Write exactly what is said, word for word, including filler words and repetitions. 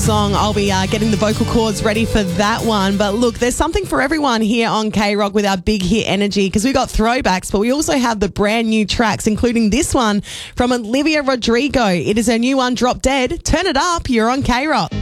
song. I'll be uh, getting the vocal cords ready for that one. But look, there's something for everyone here on K-Rock with our big hit energy, because we got throwbacks, but we also have the brand new tracks, including this one from Olivia Rodrigo. It is her new one, Drop Dead. Turn it up. You're on K-Rock.